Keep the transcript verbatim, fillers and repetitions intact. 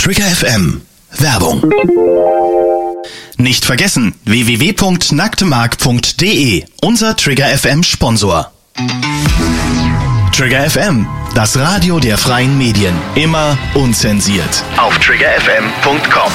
Trigger F M. Werbung. Nicht vergessen, w w w punkt nacktemark punkt de, unser Trigger F M Sponsor. Trigger F M, das Radio der freien Medien. Immer unzensiert. Auf trigger f m punkt com.